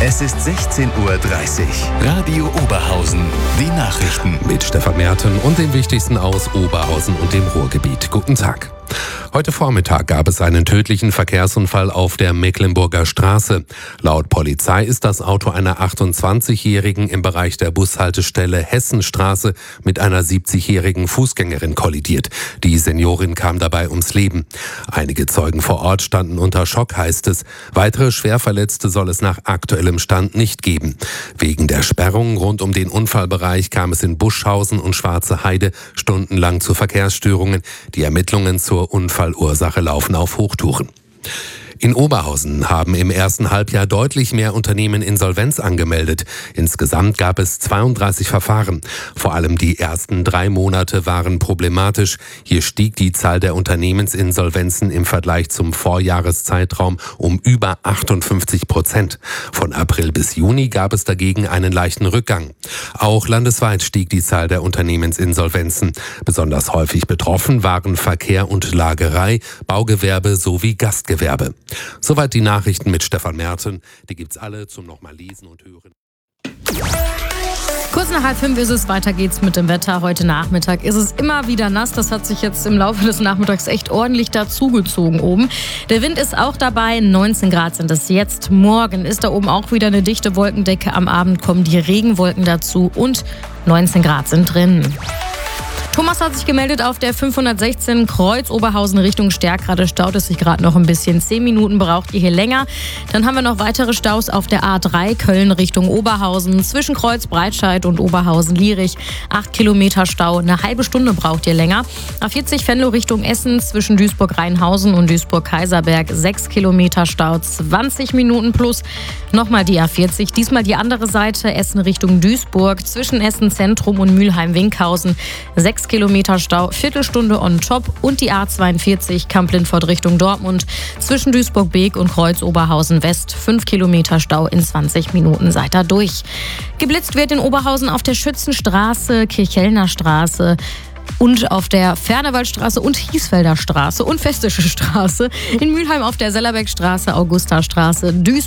Es ist 16:30 Uhr. Radio Oberhausen. Die Nachrichten. Mit Stefan Merten und dem Wichtigsten aus Oberhausen und dem Ruhrgebiet. Guten Tag. Heute Vormittag gab es einen tödlichen Verkehrsunfall auf der Mecklenburger Straße. Laut Polizei ist das Auto einer 28-Jährigen im Bereich der Bushaltestelle Hessenstraße mit einer 70-jährigen Fußgängerin kollidiert. Die Seniorin kam dabei ums Leben. Einige Zeugen vor Ort standen unter Schock, heißt es. Weitere Schwerverletzte soll es nach aktuellem Stand nicht geben. Wegen der Sperrung rund um den Unfallbereich kam es in Buschhausen und Schwarze Heide stundenlang zu Verkehrsstörungen. Die Ermittlungen zur Unfallursache laufen auf Hochtouren. In Oberhausen haben im ersten Halbjahr deutlich mehr Unternehmen Insolvenz angemeldet. Insgesamt gab es 32 Verfahren. Vor allem die ersten 3 Monate waren problematisch. Hier stieg die Zahl der Unternehmensinsolvenzen im Vergleich zum Vorjahreszeitraum um über 58%. Von April bis Juni gab es dagegen einen leichten Rückgang. Auch landesweit stieg die Zahl der Unternehmensinsolvenzen. Besonders häufig betroffen waren Verkehr und Lagerei, Baugewerbe sowie Gastgewerbe. Soweit die Nachrichten mit Stefan Merten. Die gibt's alle zum nochmal lesen und hören. Kurz nach 4:30 ist es, weiter geht's mit dem Wetter. Heute Nachmittag ist es immer wieder nass. Das hat sich jetzt im Laufe des Nachmittags echt ordentlich dazugezogen oben. Der Wind ist auch dabei. 19 Grad sind es jetzt. Morgen ist da oben auch wieder eine dichte Wolkendecke. Am Abend kommen die Regenwolken dazu und 19 Grad sind drin. Thomas hat sich gemeldet auf der 516 Kreuz Oberhausen Richtung Stärkrade. Staut es sich gerade noch ein bisschen. 10 Minuten braucht ihr hier länger. Dann haben wir noch weitere Staus auf der A3 Köln Richtung Oberhausen. Zwischen Kreuz Breitscheid und Oberhausen-Lierich. 8 Kilometer Stau. Eine halbe Stunde braucht ihr länger. A40 Venlo Richtung Essen. Zwischen Duisburg-Rheinhausen und Duisburg-Kaiserberg. 6 Kilometer Stau. 20 Minuten plus. Nochmal die A40. Diesmal die andere Seite. Essen Richtung Duisburg. Zwischen Essen Zentrum und Mülheim-Winkhausen. 6 Kilometer Stau, Viertelstunde on top. Und die A42 Kamp-Lindfort Richtung Dortmund. Zwischen Duisburg-Beek und Kreuz Oberhausen West. 5 Kilometer Stau, in 20 Minuten seid ihr durch. Geblitzt wird in Oberhausen auf der Schützenstraße, Kirchhellner Straße und auf der Fernewaldstraße und Hiesfelder Straße und Festische Straße. In Mülheim auf der Sellerbeckstraße, Augustastraße, Duisburg